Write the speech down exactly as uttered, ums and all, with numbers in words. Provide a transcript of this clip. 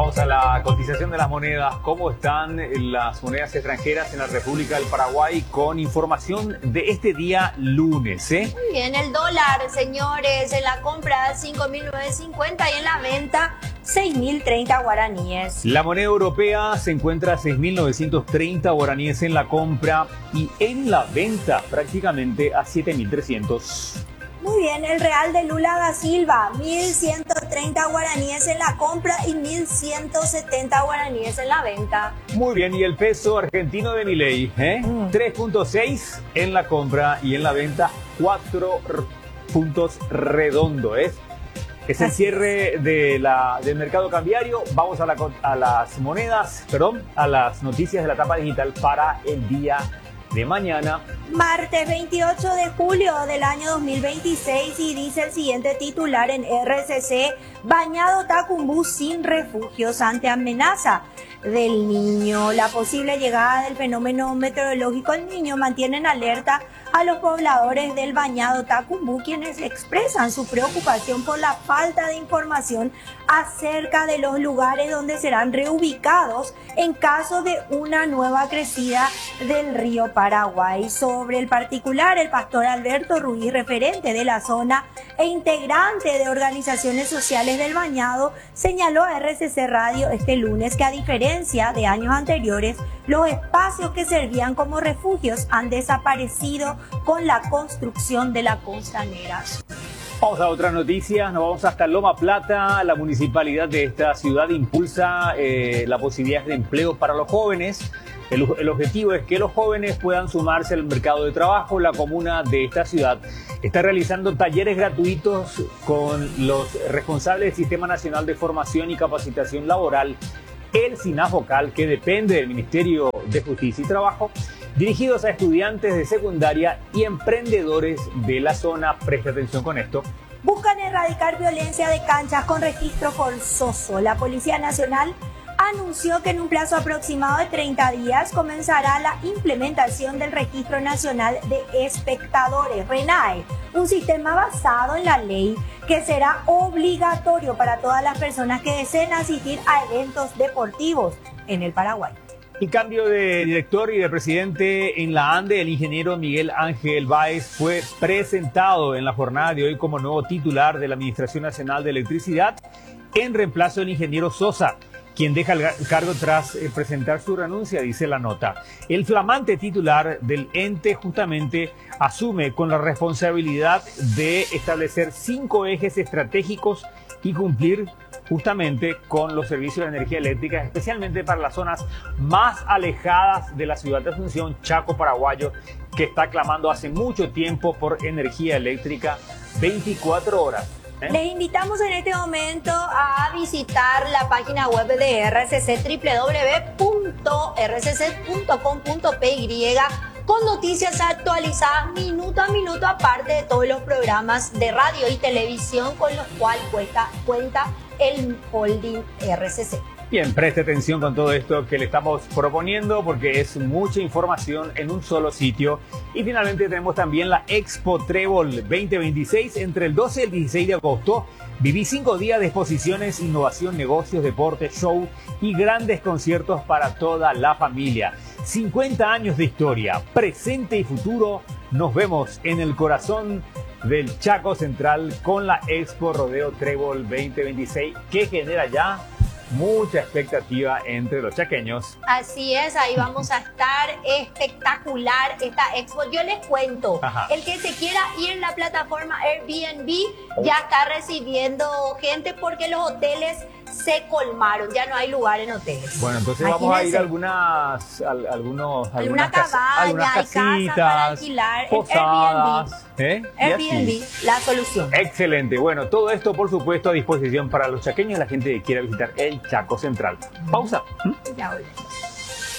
Vamos a la cotización de las monedas. ¿Cómo están las monedas extranjeras en la República del Paraguay? Con información de este día lunes, ¿eh? Muy bien, el dólar, señores, en la compra cinco mil novecientos cincuenta y en la venta seis mil treinta guaraníes. La moneda europea se encuentra a seis mil novecientos treinta guaraníes en la compra y en la venta prácticamente a siete mil trescientos. Muy bien, el real de Lula da Silva, mil ciento treinta guaraníes en la compra y mil ciento setenta guaraníes en la venta. Muy bien, y el peso argentino de Milei, ¿eh? Mm. tres punto seis en la compra y en la venta cuatro puntos redondo, ¿eh? Es el cierre de la, del mercado cambiario. Vamos a, la, a las monedas, perdón, a las noticias de la etapa digital para el día de mañana. Martes veintiocho de julio del año dos mil veintiséis, y dice el siguiente titular en R C C: Bañado Tacumbú sin refugios ante amenaza del Niño. La posible llegada del fenómeno meteorológico El Niño mantiene en alerta a los pobladores del Bañado Tacumbú, quienes expresan su preocupación por la falta de información acerca de los lugares donde serán reubicados en caso de una nueva crecida del río Paraguay. Sobre el particular, el pastor Alberto Ruiz, referente de la zona e integrante de organizaciones sociales del Bañado, señaló a R C C Radio este lunes que, a diferencia de años anteriores, los espacios que servían como refugios han desaparecido con la construcción de la costanera. Vamos a otras noticias, nos vamos hasta Loma Plata. La municipalidad de esta ciudad impulsa eh, la posibilidad de empleo para los jóvenes. El, el objetivo es que los jóvenes puedan sumarse al mercado de trabajo. La comuna de esta ciudad está realizando talleres gratuitos con los responsables del Sistema Nacional de Formación y Capacitación Laboral, el SINAFOCAL, que depende del Ministerio de Justicia y Trabajo, dirigidos a estudiantes de secundaria y emprendedores de la zona. Presta atención con esto. Buscan erradicar violencia de canchas con registro forzoso. La Policía Nacional anunció que en un plazo aproximado de treinta días comenzará la implementación del Registro Nacional de Espectadores, RENAE, un sistema basado en la ley que será obligatorio para todas las personas que deseen asistir a eventos deportivos en el Paraguay. Y cambio de director y de presidente en la ANDE. El ingeniero Miguel Ángel Báez fue presentado en la jornada de hoy como nuevo titular de la Administración Nacional de Electricidad, en reemplazo del ingeniero Sosa, quien deja el cargo tras eh, presentar su renuncia, dice la nota. El flamante titular del ente justamente asume con la responsabilidad de establecer cinco ejes estratégicos y cumplir justamente con los servicios de energía eléctrica, especialmente para las zonas más alejadas de la ciudad de Asunción, Chaco paraguayo, que está clamando hace mucho tiempo por energía eléctrica veinticuatro horas. ¿Eh? Les invitamos en este momento a visitar la página web de R C C, doble u doble u doble u punto r c c punto com punto p y, con noticias actualizadas minuto a minuto, aparte de todos los programas de radio y televisión con los cuales cuenta, cuenta el holding R C C. Bien, preste atención con todo esto que le estamos proponiendo, porque es mucha información en un solo sitio. Y finalmente tenemos también la Expo Trébol veinte veintiséis entre el doce y el dieciséis de agosto. Viví cinco días de exposiciones, innovación, negocios, deporte, show y grandes conciertos para toda la familia. cincuenta años de historia, presente y futuro. Nos vemos en el corazón del Chaco Central con la Expo Rodeo Trébol veinte veintiséis, que genera ya mucha expectativa entre los chaqueños. Así es, ahí vamos a estar. Espectacular esta expo. Yo les cuento, Ajá. el que se quiera ir en la plataforma Airbnb ya está recibiendo gente, porque los hoteles se colmaron, ya no hay lugar en hoteles. Bueno, entonces Imagínense. vamos a ir a algunas, a, algunos, alguna algunas cabaña, algunas casitas, hay casas para alquilar, posadas, Airbnb, ¿eh? Airbnb, la solución. Excelente. Bueno, todo esto por supuesto a disposición para los chaqueños y la gente que quiera visitar el Chaco Central. Pausa. Ya volvemos.